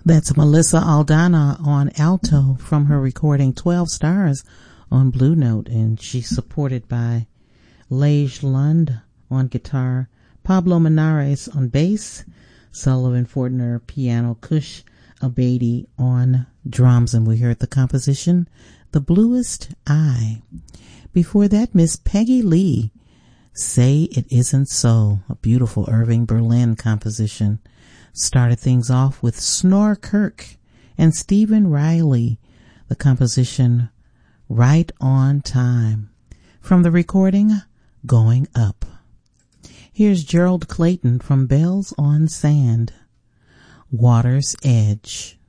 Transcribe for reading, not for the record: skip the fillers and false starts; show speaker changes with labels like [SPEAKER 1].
[SPEAKER 1] That's Melissa Aldana on alto from her recording 12 Stars on Blue Note, and she's supported by Lage Lund on guitar, Pablo Menares on bass, Sullivan Fortner piano, Kush Abedi on drums, and we heard the composition The Bluest Eye. Before that, Miss Peggy Lee, Say It Isn't So, a beautiful Irving Berlin composition. Started things off with Snore Kirk and Stephen Riley, the composition Right on Time, from the recording Going Up. Here's Gerald Clayton from Bells on Sand, Water's Edge.